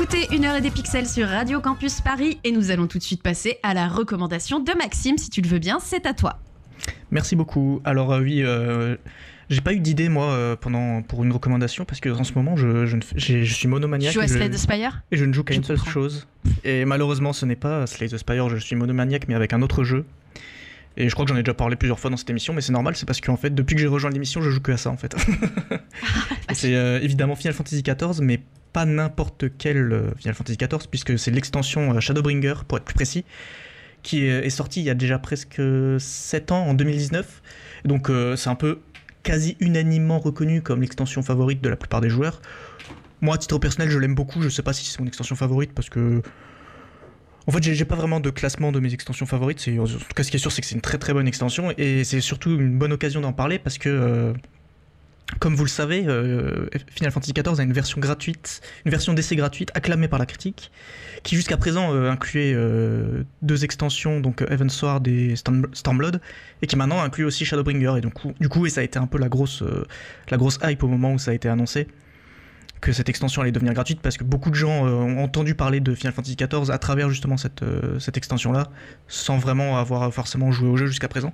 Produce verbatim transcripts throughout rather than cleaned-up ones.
écoutez Une heure et des pixels sur Radio Campus Paris et nous allons tout de suite passer à la recommandation de Maxime. Si tu le veux bien, c'est à toi. Merci beaucoup. Alors euh, oui, euh, j'ai pas eu d'idée moi euh, pendant pour une recommandation parce que en ce moment je, je, ne, j'ai, je suis monomaniaque. Tu joues à Slay the Spire et je ne joue qu'à je une seule comprends. chose. Et malheureusement ce n'est pas Slay the Spire, je suis monomaniaque mais avec un autre jeu. Et je crois que j'en ai déjà parlé plusieurs fois dans cette émission, mais c'est normal, c'est parce qu'en fait, depuis que j'ai rejoint l'émission, je joue que à ça en fait. Et c'est euh, évidemment Final Fantasy quatorze, mais pas n'importe quel euh, Final Fantasy quatorze, puisque c'est l'extension euh, Shadowbringer, pour être plus précis, qui est, est sortie il y a déjà presque sept ans, en deux mille dix-neuf. Et donc euh, c'est un peu quasi unanimement reconnu comme l'extension favorite de la plupart des joueurs. Moi, à titre personnel, je l'aime beaucoup, je sais pas si c'est mon extension favorite, parce que en fait, j'ai, j'ai pas vraiment de classement de mes extensions favorites. C'est, en tout cas, ce qui est sûr, c'est que c'est une très très bonne extension et c'est surtout une bonne occasion d'en parler parce que, euh, comme vous le savez, euh, Final Fantasy quatorze a une version gratuite, une version d'essai gratuite acclamée par la critique, qui jusqu'à présent euh, incluait euh, deux extensions, donc Heavensward et Storm, Stormblood, et qui maintenant inclut aussi Shadowbringer. Et donc, du coup, et ça a été un peu la grosse, euh, la grosse hype au moment où ça a été annoncé, que cette extension allait devenir gratuite parce que beaucoup de gens euh, ont entendu parler de Final Fantasy quatorze à travers justement cette, euh, cette extension-là, sans vraiment avoir forcément joué au jeu jusqu'à présent.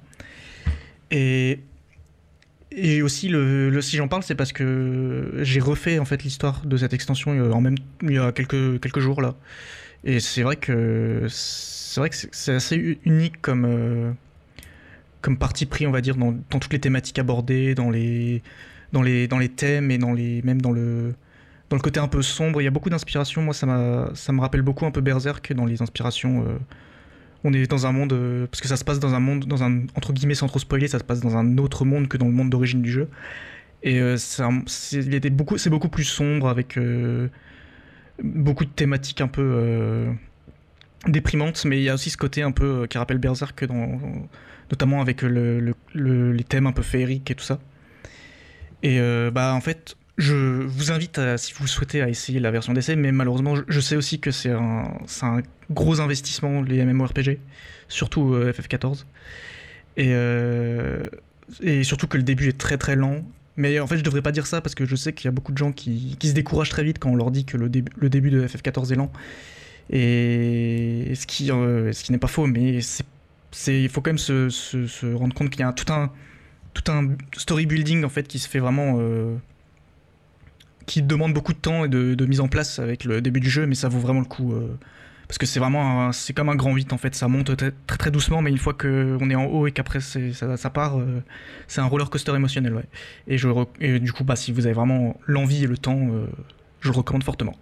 Et, et aussi, le, le, si j'en parle, c'est parce que j'ai refait en fait l'histoire de cette extension euh, en même, il y a quelques, quelques jours là. Et c'est vrai que c'est, vrai que c'est, c'est assez unique comme, euh, comme parti pris, on va dire, dans, dans toutes les thématiques abordées, dans les, dans les, dans les thèmes et dans les, même dans le... Dans le côté un peu sombre, il y a beaucoup d'inspiration. Moi, ça, m'a, ça me rappelle beaucoup un peu Berserk dans les inspirations. Euh, on est dans un monde... Euh, parce que ça se passe dans un monde, dans un, entre guillemets, sans trop spoiler, ça se passe dans un autre monde que dans le monde d'origine du jeu. Et euh, c'est, un, c'est, il était beaucoup, c'est beaucoup plus sombre, avec euh, beaucoup de thématiques un peu euh, déprimantes. Mais il y a aussi ce côté un peu euh, qui rappelle Berserk, dans, notamment avec le, le, le, les thèmes un peu féeriques et tout ça. Et euh, bah en fait... Je vous invite, à, si vous le souhaitez, à essayer la version d'essai, mais malheureusement, je, je sais aussi que c'est un, c'est un gros investissement, les MMORPG, surtout euh, F F quatorze. Et, euh, et surtout que le début est très très lent. Mais en fait, je devrais pas dire ça parce que je sais qu'il y a beaucoup de gens qui, qui se découragent très vite quand on leur dit que le, début, le début de F F quatorze est lent. Et ce qui, euh, ce qui n'est pas faux, mais c'est, c'est, il faut quand même se, se, se rendre compte qu'il y a tout un, tout un story building en fait, qui se fait vraiment... Euh, qui demande beaucoup de temps et de, de mise en place avec le début du jeu, mais ça vaut vraiment le coup euh, parce que c'est vraiment un, c'est comme un grand huit en fait, ça monte très très, très doucement, mais une fois qu'on est en haut et qu'après c'est, ça, ça part, euh, c'est un roller coaster émotionnel, ouais. Et, je, et du coup, bah, si vous avez vraiment l'envie et le temps, euh, je le recommande fortement.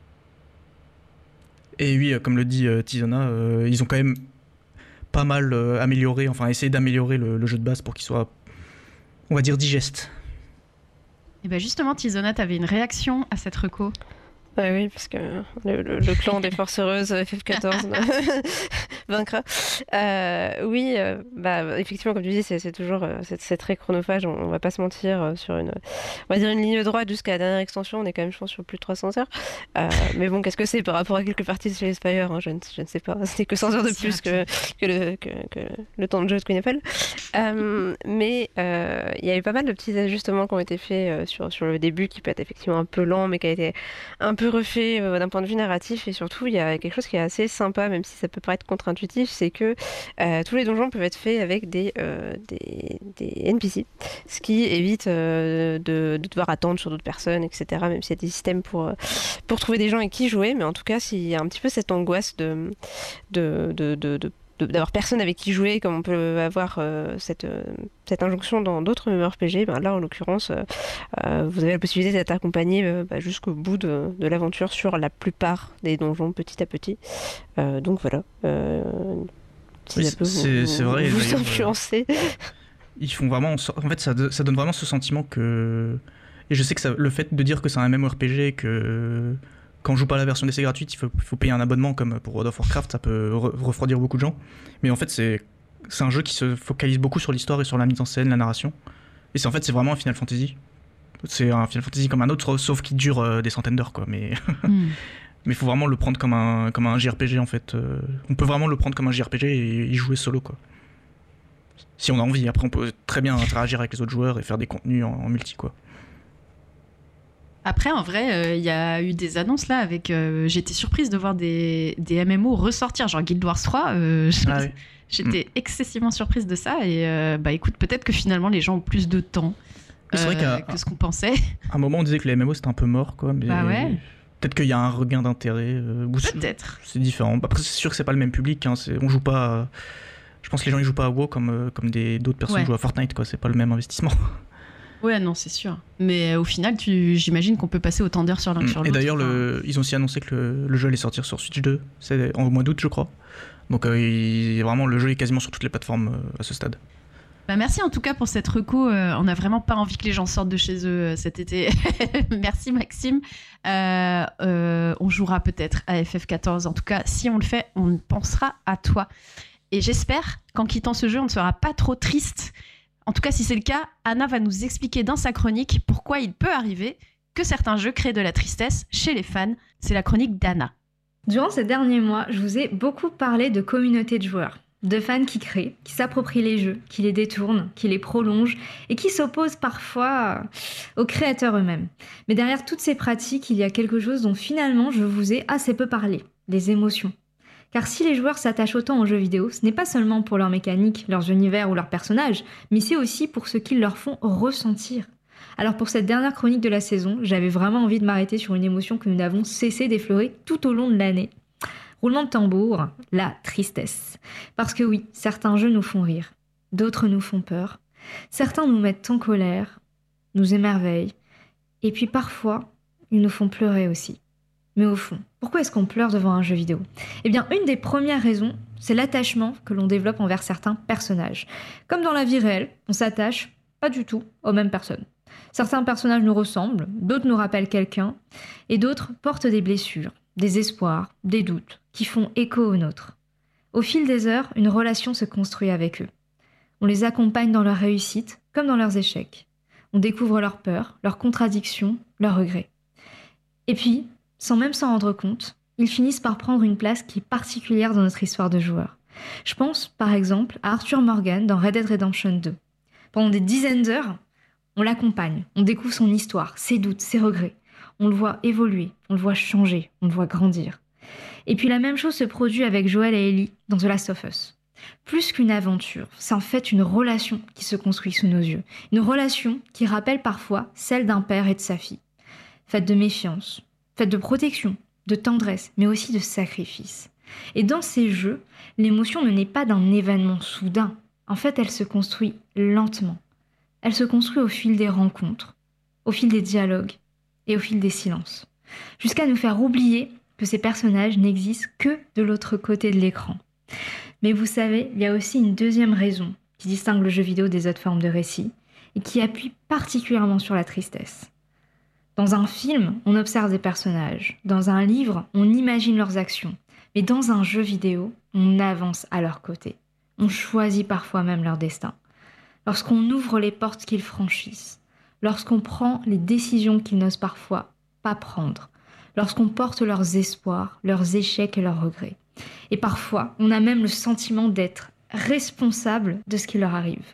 Et oui, comme le dit euh, Tizona, euh, ils ont quand même pas mal euh, amélioré, enfin essayé d'améliorer le, le jeu de base pour qu'il soit, on va dire, digeste. Et bien justement, Tizona, t'avais une réaction à cette reco? Bah oui, parce que le, le, le clan des forces heureuses F F quatorze vaincra. Euh, oui, euh, bah effectivement, comme tu dis, c'est, c'est toujours euh, c'est, c'est très chronophage. On, on va pas se mentir euh, sur une, on va dire une ligne droite jusqu'à la dernière extension. On est quand même, je pense, sur plus de trois cents heures. Euh, mais bon, qu'est-ce que c'est par rapport à quelques parties de chez Spire, hein, je, ne, je ne sais pas. C'est que cent heures de plus que, que, le, que, que le temps de jeu de Queen Apple. Euh, mais il euh, y a eu pas mal de petits ajustements qui ont été faits euh, sur sur le début, qui peut être effectivement un peu lent, mais qui a été un peu refait euh, d'un point de vue narratif. Et surtout, il y a quelque chose qui est assez sympa, même si ça peut paraître contre-intuitif, c'est que euh, tous les donjons peuvent être faits avec des, euh, des, des N P C, ce qui évite euh, de, de devoir attendre sur d'autres personnes, et cetera. Même s'il y a des systèmes pour, pour trouver des gens avec qui jouer, mais en tout cas, s'il y a un petit peu cette angoisse de, de, de, de, de d'avoir personne avec qui jouer, comme on peut avoir euh, cette, euh, cette injonction dans d'autres MMORPG, ben là en l'occurrence euh, euh, vous avez la possibilité d'être accompagné euh, bah, jusqu'au bout de, de l'aventure sur la plupart des donjons petit à petit. Euh, donc voilà. Euh, si oui, ça peut c'est, vous, c'est vrai, vous influencer. Euh, ils font vraiment, en fait ça, ça donne vraiment ce sentiment que, et je sais que ça, le fait de dire que c'est un MMORPG, que quand on joue pas la version d'essai gratuite, il faut, il faut payer un abonnement comme pour World of Warcraft, ça peut re- refroidir beaucoup de gens. Mais en fait, c'est, c'est un jeu qui se focalise beaucoup sur l'histoire et sur la mise en scène, la narration. Et c'est en fait, c'est vraiment un Final Fantasy. C'est un Final Fantasy comme un autre, sauf qu'il dure euh, des centaines d'heures, quoi. Mais mm. mais il faut vraiment le prendre comme un comme un J R P G en fait. Euh, on peut vraiment le prendre comme un J R P G et y jouer solo, quoi. Si on a envie. Après, on peut très bien interagir avec les autres joueurs et faire des contenus en, en multi, quoi. Après, en vrai, il euh, y a eu des annonces là avec. Euh, j'étais surprise de voir des, des M M O ressortir, genre Guild Wars trois. Euh, ah oui. J'étais mm. excessivement surprise de ça. Et euh, bah écoute, peut-être que finalement les gens ont plus de temps oui, c'est euh, vrai qu'à, que ce qu'on pensait. À un moment, on disait que les M M O c'était un peu mort, quoi. Mais bah ouais. Peut-être qu'il y a un regain d'intérêt. Euh, peut-être. C'est, c'est différent. Après, c'est sûr que c'est pas le même public. Hein, c'est, on joue pas. À, je pense que les gens ils jouent pas à WoW comme, euh, comme des, d'autres personnes ouais. jouent à Fortnite, quoi. C'est pas le même investissement. Ouais, non, c'est sûr. Mais euh, au final, tu... j'imagine qu'on peut passer autant d'heures sur l'un que sur l'autre. Et d'ailleurs, le... ils ont aussi annoncé que le, le jeu allait sortir sur Switch deux, c'est en mois d'août, je crois. Donc euh, il... vraiment, le jeu est quasiment sur toutes les plateformes euh, à ce stade. Bah merci en tout cas pour cette reco. Euh, on n'a vraiment pas envie que les gens sortent de chez eux euh, cet été. Merci Maxime. Euh, euh, on jouera peut-être à F F quatorze. En tout cas, si on le fait, on pensera à toi. Et j'espère qu'en quittant ce jeu, on ne sera pas trop triste. En tout cas, si c'est le cas, Anna va nous expliquer dans sa chronique pourquoi il peut arriver que certains jeux créent de la tristesse chez les fans. C'est la chronique d'Anna. Durant ces derniers mois, je vous ai beaucoup parlé de communauté de joueurs, de fans qui créent, qui s'approprient les jeux, qui les détournent, qui les prolongent et qui s'opposent parfois aux créateurs eux-mêmes. Mais derrière toutes ces pratiques, il y a quelque chose dont finalement je vous ai assez peu parlé, les émotions. Car si les joueurs s'attachent autant aux jeux vidéo, ce n'est pas seulement pour leur mécanique, leurs univers ou leurs personnages, mais c'est aussi pour ce qu'ils leur font ressentir. Alors pour cette dernière chronique de la saison, j'avais vraiment envie de m'arrêter sur une émotion que nous n'avons cessé d'effleurer tout au long de l'année. Roulement de tambour, la tristesse. Parce que oui, certains jeux nous font rire, d'autres nous font peur, certains nous mettent en colère, nous émerveillent, et puis parfois, ils nous font pleurer aussi. Mais au fond, pourquoi est-ce qu'on pleure devant un jeu vidéo ? Eh bien, une des premières raisons, c'est l'attachement que l'on développe envers certains personnages. Comme dans la vie réelle, on s'attache pas du tout aux mêmes personnes. Certains personnages nous ressemblent, d'autres nous rappellent quelqu'un, et d'autres portent des blessures, des espoirs, des doutes, qui font écho aux nôtres. Au fil des heures, une relation se construit avec eux. On les accompagne dans leurs réussites, comme dans leurs échecs. On découvre leurs peurs, leurs contradictions, leurs regrets. Et puis, sans même s'en rendre compte, ils finissent par prendre une place qui est particulière dans notre histoire de joueur. Je pense, par exemple, à Arthur Morgan dans Red Dead Redemption deux. Pendant des dizaines d'heures, on l'accompagne, on découvre son histoire, ses doutes, ses regrets. On le voit évoluer, on le voit changer, on le voit grandir. Et puis la même chose se produit avec Joel et Ellie dans The Last of Us. Plus qu'une aventure, c'est en fait une relation qui se construit sous nos yeux. Une relation qui rappelle parfois celle d'un père et de sa fille. Faite de méfiance, faite de protection, de tendresse, mais aussi de sacrifice. Et dans ces jeux, l'émotion ne naît pas d'un événement soudain. En fait, elle se construit lentement. Elle se construit au fil des rencontres, au fil des dialogues et au fil des silences. Jusqu'à nous faire oublier que ces personnages n'existent que de l'autre côté de l'écran. Mais vous savez, il y a aussi une deuxième raison qui distingue le jeu vidéo des autres formes de récit et qui appuie particulièrement sur la tristesse. Dans un film, on observe des personnages. Dans un livre, on imagine leurs actions. Mais dans un jeu vidéo, on avance à leur côté. On choisit parfois même leur destin. Lorsqu'on ouvre les portes qu'ils franchissent, lorsqu'on prend les décisions qu'ils n'osent parfois pas prendre, lorsqu'on porte leurs espoirs, leurs échecs et leurs regrets. Et parfois, on a même le sentiment d'être responsable de ce qui leur arrive.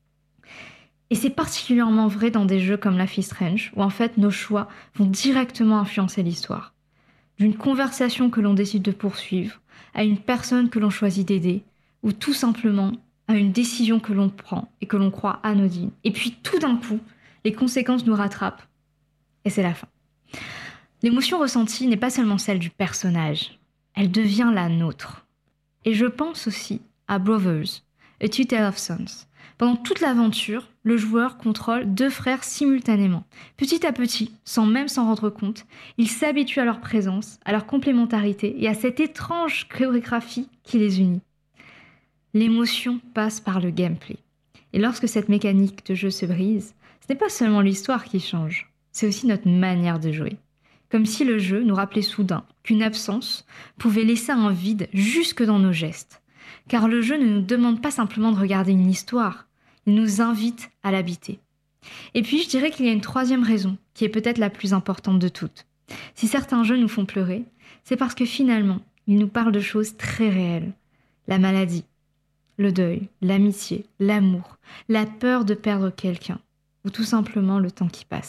Et c'est particulièrement vrai dans des jeux comme Life is Strange, où en fait nos choix vont directement influencer l'histoire. D'une conversation que l'on décide de poursuivre, à une personne que l'on choisit d'aider, ou tout simplement à une décision que l'on prend et que l'on croit anodine. Et puis tout d'un coup, les conséquences nous rattrapent, et c'est la fin. L'émotion ressentie n'est pas seulement celle du personnage, elle devient la nôtre. Et je pense aussi à Brothers, A Two Tales of Sons. Pendant toute l'aventure, le joueur contrôle deux frères simultanément. Petit à petit, sans même s'en rendre compte, il s'habitue à leur présence, à leur complémentarité et à cette étrange chorégraphie qui les unit. L'émotion passe par le gameplay. Et lorsque cette mécanique de jeu se brise, ce n'est pas seulement l'histoire qui change, c'est aussi notre manière de jouer. Comme si le jeu nous rappelait soudain qu'une absence pouvait laisser un vide jusque dans nos gestes. Car le jeu ne nous demande pas simplement de regarder une histoire, il nous invite à l'habiter. Et puis je dirais qu'il y a une troisième raison, qui est peut-être la plus importante de toutes. Si certains jeux nous font pleurer, c'est parce que finalement, ils nous parlent de choses très réelles. La maladie, le deuil, l'amitié, l'amour, la peur de perdre quelqu'un, ou tout simplement le temps qui passe.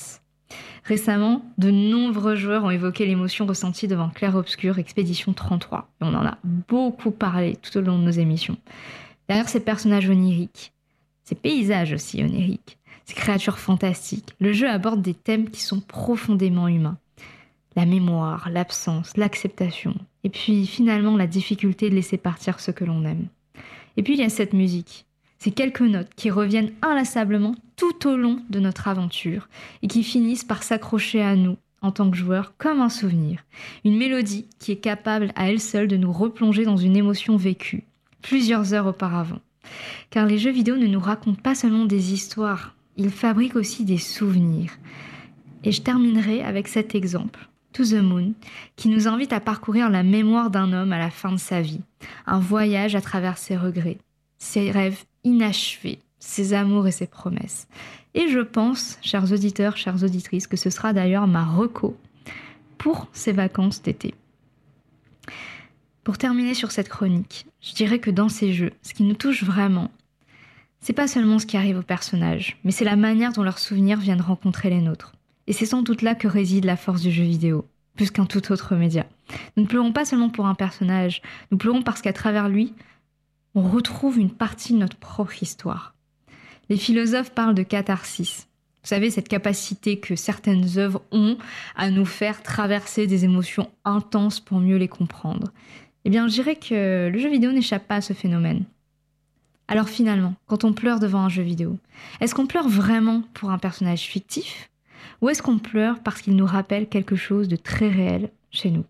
Récemment, de nombreux joueurs ont évoqué l'émotion ressentie devant Clair Obscur Expédition trente-trois. Et on en a beaucoup parlé tout au long de nos émissions. Derrière ces personnages oniriques, ces paysages aussi oniriques, ces créatures fantastiques, le jeu aborde des thèmes qui sont profondément humains. La mémoire, l'absence, l'acceptation, et puis finalement la difficulté de laisser partir ce que l'on aime. Et puis il y a cette musique, ces quelques notes qui reviennent inlassablement tout au long de notre aventure et qui finissent par s'accrocher à nous en tant que joueurs comme un souvenir. Une mélodie qui est capable à elle seule de nous replonger dans une émotion vécue plusieurs heures auparavant. Car les jeux vidéo ne nous racontent pas seulement des histoires, ils fabriquent aussi des souvenirs. Et je terminerai avec cet exemple, To the Moon, qui nous invite à parcourir la mémoire d'un homme à la fin de sa vie. Un voyage à travers ses regrets, ses rêves inachevés, ses amours et ses promesses. Et je pense, chers auditeurs, chères auditrices, que ce sera d'ailleurs ma reco pour ces vacances d'été. Pour terminer sur cette chronique, je dirais que dans ces jeux, ce qui nous touche vraiment, c'est pas seulement ce qui arrive aux personnages, mais c'est la manière dont leurs souvenirs viennent rencontrer les nôtres. Et c'est sans doute là que réside la force du jeu vidéo, plus qu'un tout autre média. Nous ne pleurons pas seulement pour un personnage, nous pleurons parce qu'à travers lui, on retrouve une partie de notre propre histoire. Les philosophes parlent de catharsis. Vous savez, cette capacité que certaines œuvres ont à nous faire traverser des émotions intenses pour mieux les comprendre. Eh bien, je dirais que le jeu vidéo n'échappe pas à ce phénomène. Alors finalement, quand on pleure devant un jeu vidéo, est-ce qu'on pleure vraiment pour un personnage fictif ? Ou est-ce qu'on pleure parce qu'il nous rappelle quelque chose de très réel chez nous ?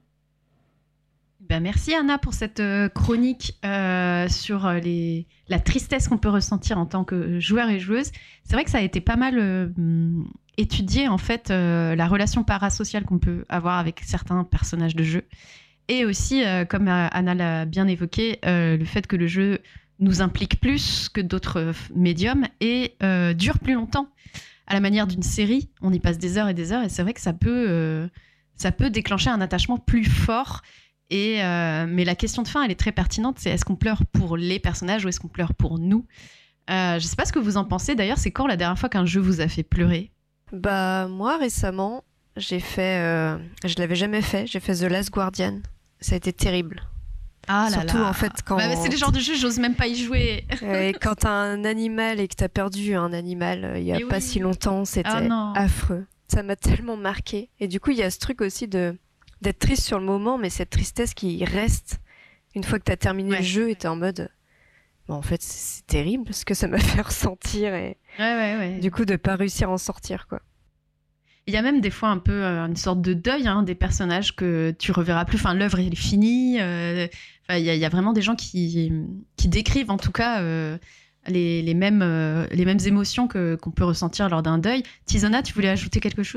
Ben merci Anna pour cette euh, chronique euh, sur euh, les, la tristesse qu'on peut ressentir en tant que joueur et joueuse. C'est vrai que ça a été pas mal euh, étudié en fait euh, la relation parasociale qu'on peut avoir avec certains personnages de jeu. Et aussi, euh, comme Anna l'a bien évoqué, euh, le fait que le jeu nous implique plus que d'autres euh, médiums et euh, dure plus longtemps. À la manière d'une série, on y passe des heures et des heures et c'est vrai que ça peut, euh, ça peut déclencher un attachement plus fort. Et euh, mais la question de fin, elle est très pertinente, c'est est-ce qu'on pleure pour les personnages ou est-ce qu'on pleure pour nous ? euh, Je ne sais pas ce que vous en pensez. D'ailleurs, c'est quand la dernière fois qu'un jeu vous a fait pleurer ? Bah moi récemment, j'ai fait, euh, je l'avais jamais fait, j'ai fait The Last Guardian. Ça a été terrible. Ah là Surtout là. en fait quand. Bah, c'est le genre de jeu, j'ose même pas y jouer. Et quand t'as un animal et que t'as perdu un animal euh, il y a Et pas oui. si longtemps, c'était Ah non. affreux. Ça m'a tellement marqué. Et du coup, il y a ce truc aussi de d'être triste sur le moment, mais cette tristesse qui reste une fois que t'as terminé Ouais. le jeu et t'es en mode. Bon, en fait, c'est, c'est terrible ce que ça m'a fait ressentir et Ouais, ouais, ouais. du coup de pas réussir à en sortir quoi. Il y a même des fois un peu euh, une sorte de deuil hein, des personnages que tu reverras plus. Enfin, l'œuvre elle est finie. euh, Enfin, il y, a- il y a vraiment des gens qui, qui décrivent en tout cas euh, les, les, mêmes, euh, les mêmes émotions que, qu'on peut ressentir lors d'un deuil. Tisona, tu voulais ajouter quelque chose ?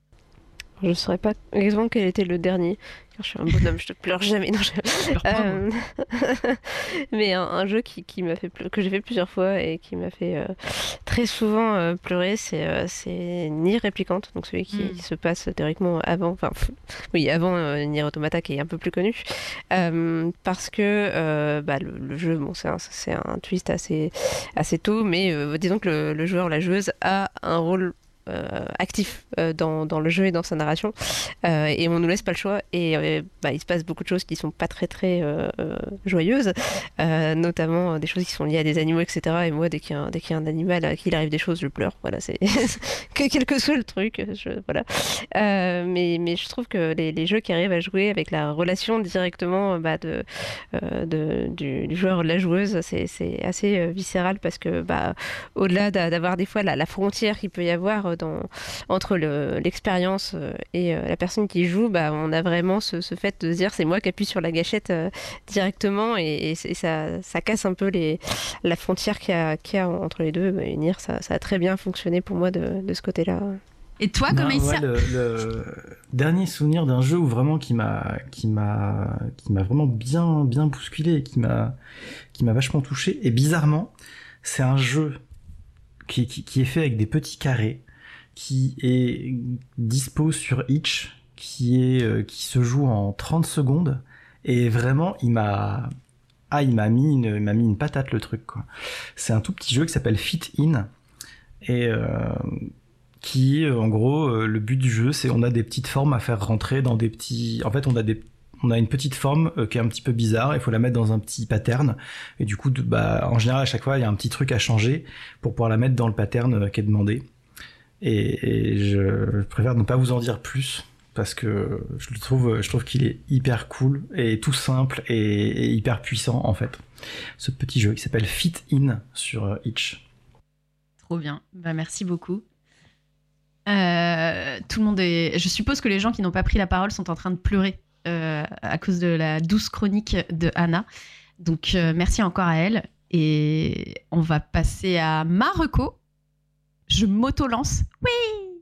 Je ne saurais pas exactement quel était le dernier. Car je suis un bonhomme, je ne pleure jamais. Non, je... pleure pas, moi. Euh, Mais un, un jeu qui, qui m'a fait pleu- que j'ai fait plusieurs fois et qui m'a fait euh, très souvent euh, pleurer, c'est euh, c'est Nier Replicant, donc celui qui Mm. se passe théoriquement avant, enfin f- oui avant euh, Nier Automata qui est un peu plus connu, Euh, parce que euh, bah, le, le jeu, bon c'est un, c'est un twist assez assez tôt, mais euh, disons que le, le joueur, la joueuse a un rôle euh, actif euh, dans, dans le jeu et dans sa narration euh, et on nous laisse pas le choix et euh, bah, il se passe beaucoup de choses qui sont pas très très euh, euh, joyeuses, euh, notamment euh, des choses qui sont liées à des animaux, etc. Et moi dès qu'il y a un, dès qu'il y a un animal à qui il arrive des choses je pleure, voilà, c'est que quel que soit le truc, je, voilà. Euh, mais, mais je trouve que les, les jeux qui arrivent à jouer avec la relation directement bah, de, euh, de, du, du joueur, de la joueuse, c'est, c'est assez euh, viscéral parce que bah, au-delà d'a- d'avoir des fois la, la frontière qu'il peut y avoir euh, dans, entre le, l'expérience euh, et euh, la personne qui joue, bah, on a vraiment ce, ce fait de se dire c'est moi qui appuie sur la gâchette euh, directement et, et c'est- ça, ça casse un peu les, la frontière qu'il y a, qu'il y a entre les deux. Bah, Nier, ça, ça a très bien fonctionné pour moi de, de ce côté-là. Et toi, Non, comme Aïssa ouais, le, le dernier souvenir d'un jeu où vraiment qui m'a qui m'a qui m'a vraiment bien bien bousculé et qui m'a qui m'a vachement touché, et bizarrement c'est un jeu qui, qui qui est fait avec des petits carrés, qui est dispo sur Itch, qui est euh, qui se joue en trente secondes, et vraiment il m'a ah il m'a mis une il m'a mis une patate le truc quoi. C'est un tout petit jeu qui s'appelle Fit In, et euh, qui, en gros, le but du jeu, c'est on a des petites formes à faire rentrer dans des petits... En fait, on a des On a une petite forme euh, qui est un petit peu bizarre, il faut la mettre dans un petit pattern, et du coup, de, bah, en général, à chaque fois, il y a un petit truc à changer pour pouvoir la mettre dans le pattern euh, qui est demandé. Et, et je préfère ne pas vous en dire plus, parce que je le trouve, je trouve qu'il est hyper cool, et tout simple, et, et hyper puissant, en fait. Ce petit jeu qui s'appelle Fit In sur euh, Itch. Trop bien, bah, merci beaucoup. Euh, tout le monde est... Je suppose que les gens qui n'ont pas pris la parole sont en train de pleurer euh, à cause de la douce chronique de Anna. Donc, euh, merci encore à elle. Et on va passer à ma reco. Je m'auto-lance. Oui!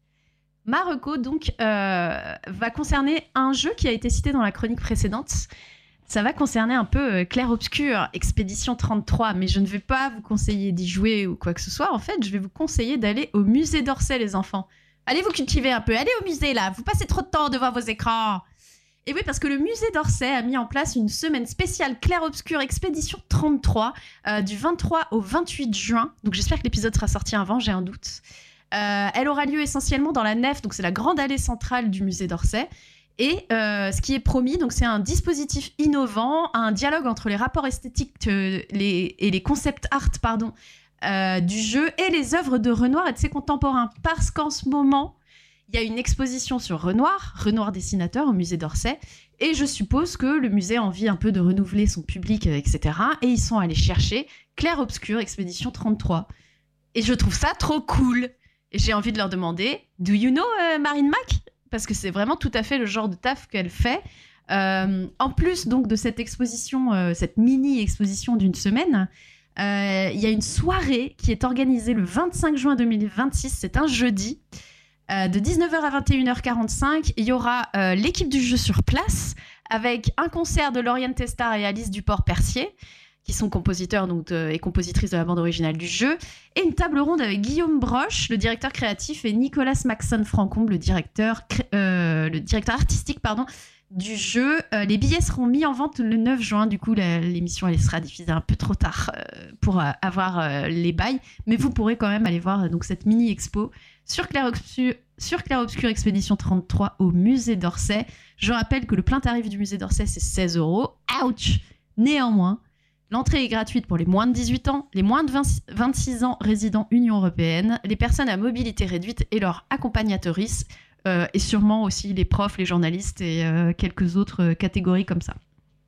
Ma reco, donc, euh, va concerner un jeu qui a été cité dans la chronique précédente. Ça va concerner un peu euh, Clair Obscur, Expédition trente-trois, mais je ne vais pas vous conseiller d'y jouer ou quoi que ce soit. En fait, je vais vous conseiller d'aller au musée d'Orsay, les enfants. Allez vous cultiver un peu, allez au musée, là. Vous passez trop de temps devant vos écrans. Et oui, parce que le musée d'Orsay a mis en place une semaine spéciale Clair Obscur Expédition trente-trois, euh, du vingt-trois au vingt-huit juin. Donc j'espère que l'épisode sera sorti avant, j'ai un doute. Euh, elle aura lieu essentiellement dans la nef, donc c'est la grande allée centrale du musée d'Orsay. Et euh, ce qui est promis, donc c'est un dispositif innovant, un dialogue entre les rapports esthétiques euh, les, et les concept art pardon, euh, du jeu et les œuvres de Renoir et de ses contemporains. Parce qu'en ce moment, il y a une exposition sur Renoir, Renoir dessinateur au musée d'Orsay, et je suppose que le musée a envie un peu de renouveler son public, et cetera. Et ils sont allés chercher Clair Obscur Expédition trente-trois. Et je trouve ça trop cool. Et j'ai envie de leur demander, do you know euh, Marine Mac ? Parce que c'est vraiment tout à fait le genre de taf qu'elle fait. Euh, en plus donc de cette exposition, euh, cette mini-exposition d'une semaine, il euh, y a une soirée qui est organisée le vingt-cinq juin deux mille vingt-six, c'est un jeudi, euh, de dix-neuf heures à vingt et une heures quarante-cinq. Il y aura euh, l'équipe du jeu sur place, avec un concert de Lauriane Testard et Alice Duport-Percier, qui sont compositeurs donc, de, et compositrices de la bande originale du jeu, et une table ronde avec Guillaume Broche, le directeur créatif, et Nicolas Maxson-Francombe, le directeur, euh, le directeur artistique pardon, du jeu. Euh, les billets seront mis en vente le neuf juin, du coup la, l'émission elle sera diffusée un peu trop tard euh, pour euh, avoir euh, les bails, mais vous pourrez quand même aller voir euh, donc, cette mini-expo sur Clair Obscur, sur Clair Obscur Expédition trente-trois au musée d'Orsay. Je rappelle que le plein tarif du musée d'Orsay c'est seize euros. Ouch! Néanmoins, l'entrée est gratuite pour les moins de dix-huit ans, les moins de vingt, vingt-six ans résidant Union européenne, les personnes à mobilité réduite et leurs accompagnatrices, euh, et sûrement aussi les profs, les journalistes et euh, quelques autres euh, catégories comme ça.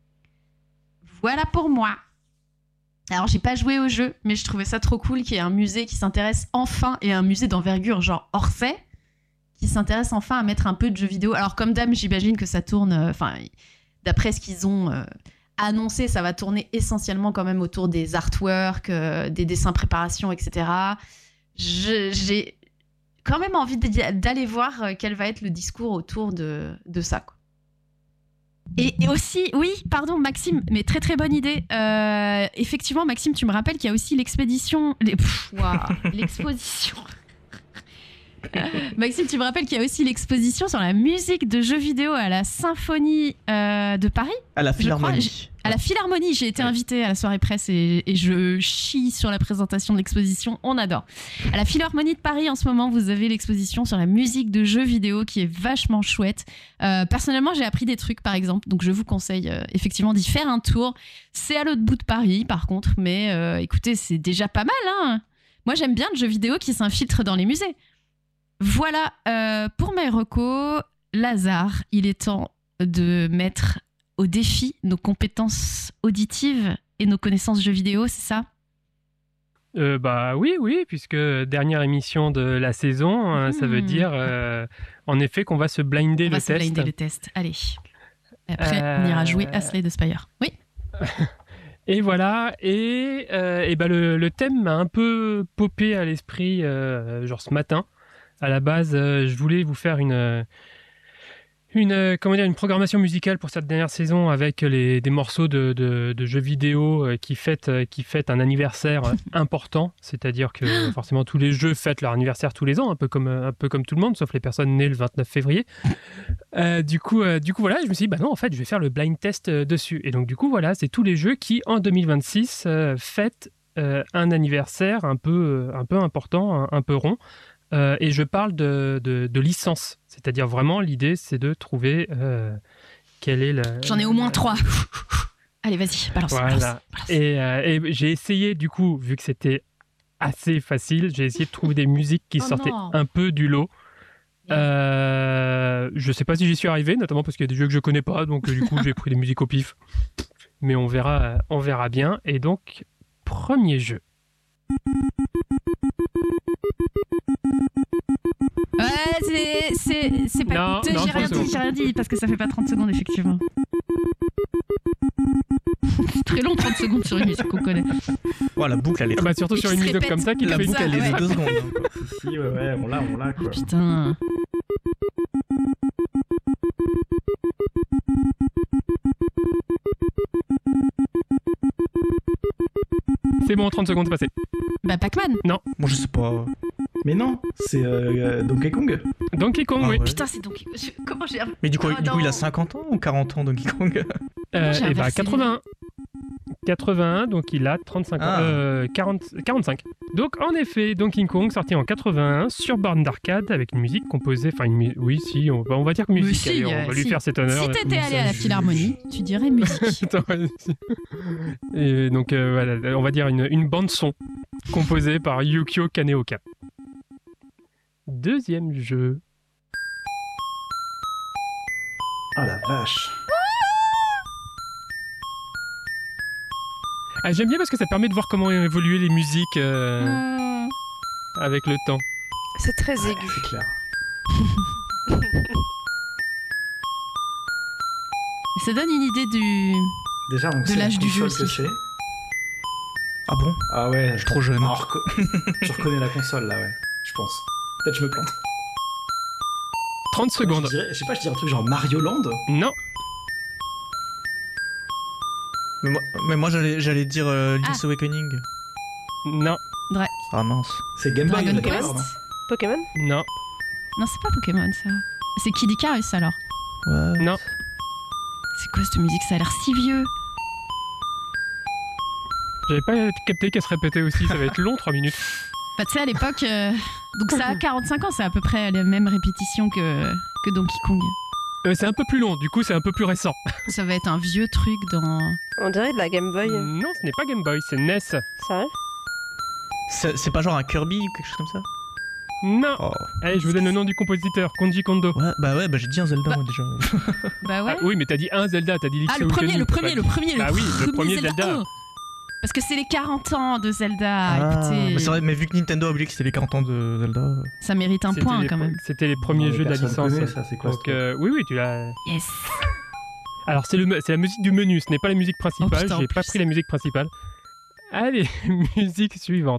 Voilà pour moi. Alors, j'ai pas joué au jeu, mais je trouvais ça trop cool qu'il y ait un musée qui s'intéresse enfin, et un musée d'envergure genre Orsay, qui s'intéresse enfin à mettre un peu de jeux vidéo. Alors, comme d'hab, j'imagine que ça tourne, enfin, euh, d'après ce qu'ils ont... Euh, annoncé, ça va tourner essentiellement quand même autour des artworks, euh, des dessins préparation, et cetera. Je, j'ai quand même envie d'aller voir quel va être le discours autour de, de ça, quoi. Et, et aussi, oui, pardon, Maxime, mais très très bonne idée. Euh, effectivement, Maxime, tu me rappelles qu'il y a aussi l'expédition... Les, pff, wow, l'exposition... Maxime, tu me rappelles qu'il y a aussi l'exposition sur la musique de jeux vidéo à la Symphonie euh, de Paris. À la Philharmonie. Crois, à la Philharmonie, j'ai été ouais. invitée à la soirée presse et, et je chie sur la présentation de l'exposition. On adore. À la Philharmonie de Paris, en ce moment, vous avez l'exposition sur la musique de jeux vidéo qui est vachement chouette. Euh, personnellement, j'ai appris des trucs, par exemple, donc je vous conseille euh, effectivement d'y faire un tour. C'est à l'autre bout de Paris, par contre, mais euh, écoutez, c'est déjà pas mal, hein. Moi, j'aime bien le jeu vidéo qui s'infiltre dans les musées. Voilà euh, pour mes recos. Lazare, il est temps de mettre au défi nos compétences auditives et nos connaissances jeux vidéo, c'est ça ? euh, Bah oui, oui, puisque dernière émission de la saison, mmh. ça veut dire euh, en effet qu'on va se blinder on le va test. On va se blinder le test, allez. Après, euh... on ira jouer à Slay the Spire. Oui. Et voilà, et, euh, et bah le, le thème m'a un peu popé à l'esprit, euh, genre ce matin. À la base, euh, je voulais vous faire une, une, comment dire, une programmation musicale pour cette dernière saison avec les, des morceaux de, de, de jeux vidéo euh, qui, fêtent, euh, qui fêtent un anniversaire important. C'est-à-dire que forcément, tous les jeux fêtent leur anniversaire tous les ans, un peu comme, un peu comme tout le monde, sauf les personnes nées le vingt-neuf février. Euh, du, coup, euh, du coup, voilà, je me suis dit, bah non, en fait, je vais faire le blind test euh, dessus. Et donc, du coup, voilà, c'est tous les jeux qui, en deux mille vingt-six, euh, fêtent euh, un anniversaire un peu, euh, un peu important, un, un peu rond. Euh, et je parle de, de, de licence. C'est-à-dire vraiment, l'idée, c'est de trouver euh, quelle est la... J'en ai au moins trois. Allez, vas-y, balance. Voilà. balance, balance. Et, euh, et j'ai essayé, du coup, vu que c'était assez facile, j'ai essayé de trouver des musiques qui Oh sortaient non. un peu du lot. Euh, je sais pas si j'y suis arrivé, notamment parce qu'il y a des jeux que je connais pas, donc euh, du coup, j'ai pris des musiques au pif. Mais on verra, euh, on verra bien. Et donc, premier jeu. Ouais, c'est, c'est, c'est pas Non, coûteux, non, j'ai rien trente dit, secondes. j'ai rien dit, parce que ça fait pas trente secondes, effectivement. C'est très long, trente secondes sur une musique qu'on connaît. Oh, la boucle, elle est Ah bah, surtout Et sur qui une se musique répète. comme ça qui La te fait boucle, ça, elle est ouais. de deux secondes. hein, quoi. Si, ouais, ouais, on l'a, on l'a, quoi. Putain. C'est bon, trente secondes, c'est passé. Bah, Pac-Man. Bon, je sais pas. Mais non, c'est euh, Donkey Kong. Donkey Kong, Ah oui. ouais. Putain, c'est donc. je- Comment j'ai. Mais du coup, Ah, du coup il non. a cinquante ans ou quarante ans, Donkey Kong? Euh, j'ai et bah, inversé les- quatre-vingt-un. quatre-vingt-un, donc il a trente-cinq ans. Ah. Euh, quarante, quarante-cinq. Donc, en effet, Donkey Kong, sorti en quatre-vingt-un, sur borne d'arcade, avec une musique composée. Enfin, une mu- oui, si, on va, on va dire Mais musique. si, allez, on euh, va lui si. faire cet honneur. Si là. t'étais comment allé ça, à la je- Philharmonie, tu dirais musique. Attends, vas-y. Et donc, euh, voilà, on va dire une, une bande-son composée par Yukio Kaneoka. Deuxième jeu. Ah la vache. Ah, j'aime bien parce que ça permet de voir comment ont évolué les musiques euh, Hmm. avec le temps. C'est très Ouais, aigu. c'est clair. Ça donne une idée du. Déjà, on De sait la l'âge du jeu console que aussi. c'est. Ah bon? Ah ouais, Je suis trop jeune. Alors, reco- tu reconnais la console là, ouais. Je pense. Peut-être je me plante. trente secondes. Je, dirais, je sais pas, je dirais un truc genre Mario Land. Non, Mais moi, mais moi j'allais, j'allais dire euh, Link's Awakening. non, Ah mince. C'est Game Boy. Dragon d'accord, Quest. non Pokémon? non, Non, c'est pas Pokémon ça. C'est Kid Icarus alors. Ouais. non. C'est quoi cette musique? Ça a l'air si vieux. J'avais pas capté qu'elle se répétait aussi. Ça va être long, trois minutes. Bah, tu sais, à l'époque. euh, Donc, ça a quarante-cinq ans, c'est à peu près la même répétition que, que Donkey Kong. Euh, c'est un peu plus long, du coup, c'est un peu plus récent. Ça va être un vieux truc dans. On dirait de la Game Boy. Non, ce n'est pas Game Boy, c'est N E S. Sérieux? C'est, c'est pas genre un Kirby ou quelque chose comme ça? Non. Oh. Allez, je vous donne le nom du compositeur, Konji Kondo. Ouais, bah ouais, bah j'ai dit un Zelda Bah. moi déjà. Bah ouais. Ah, oui, mais t'as dit un Zelda, t'as dit Link's Ah, le premier, Awakening, le t'as premier, pas le dit- premier, Bah oui, le premier Zelda. un. Parce que c'est les quarante ans de Zelda. Ah, Écoutez, bah c'est vrai, mais vu que Nintendo a oublié que c'était les quarante ans de Zelda. ça mérite un C'était point les quand pre- même. C'était les premiers Non, mais jeux de la personne licence. connaît ça, c'est quoi ce Donc, truc euh, oui, oui, tu l'as. Yes. Alors, c'est, le, me- c'est la musique du menu, ce n'est pas la musique principale. Oh, putain, en J'ai pas plus. pris la musique principale. Allez, musique suivante.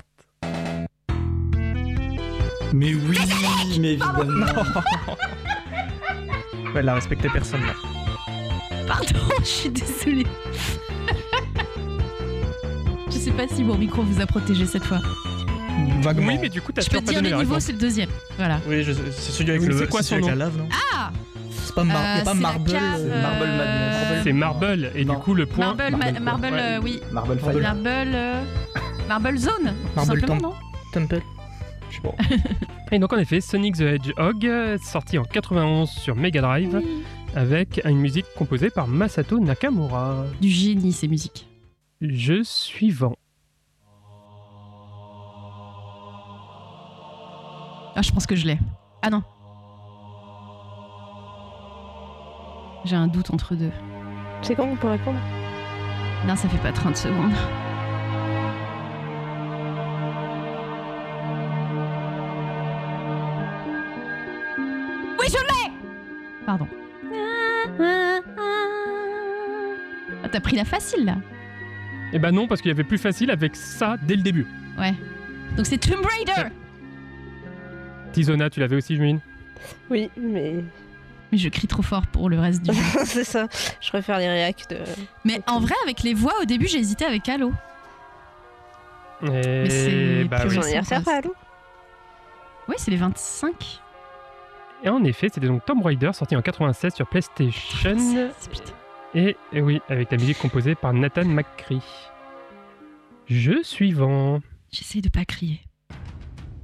Mais oui, mais évidemment. Ouais, elle a respecté personne là. Pardon, je suis désolée. Je sais pas si mon micro vous a protégé cette fois. Vaguement. Oui, mais du coup, t'as Je peux toujours te pas dire donné les la niveaux, réponse. c'est le deuxième. Voilà. Oui, je- c'est celui avec Oui, le. c'est quoi celui son avec nom la lave, non? Ah C'est pas, mar... y a Euh, pas c'est la Marble. cave, euh, euh, Marble Madness. C'est Marble, et Non. du coup, le point. Marble, ma- Marble, Marble, ouais. euh, oui. Marble Fire. Marble, euh, Marble Zone, tout Marble simplement, Temple. non Temple. Je sais pas. Et donc, en effet, Sonic the Hedgehog, euh, sorti en quatre-vingt-onze sur Mega Drive, avec une musique composée par Masato Nakamura. Du génie, ces musiques. Jeu suivant. Ah, je pense que je l'ai. Ah non. J'ai un doute entre deux. C'est quand on peut répondre? Non, ça fait pas trente secondes. Oui, je l'ai! Pardon. Ah, t'as pris la facile, là. Eh ben non, parce qu'il y avait plus facile avec ça dès le début. Ouais. Donc c'est Tomb Raider! Tizona, tu l'avais aussi, Juline? Oui, mais Mais je crie trop fort pour le reste du jeu. c'est ça. Je préfère les réacs de. Mais en vrai, avec les voix, au début, j'ai hésité avec Halo. Et c'est bah plus oui. Son récent, anniversaire, quoi. pas Halo? Oui, c'est les vingt-cinq. Et en effet, c'était donc Tomb Raider, sorti en quatre-vingt-seize sur PlayStation. C'est- putain. Et, et oui, avec la musique composée par Nathan McCree. Jeu suivant. J'essaye de pas crier.